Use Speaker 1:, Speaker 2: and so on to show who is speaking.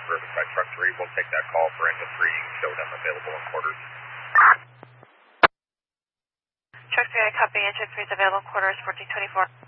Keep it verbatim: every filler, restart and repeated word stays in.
Speaker 1: Riverside Truck three. We'll take that call for engine three. Show them available in quarters.
Speaker 2: Truck three, I copy. Engine three is available in quarters, fourteen twenty-four.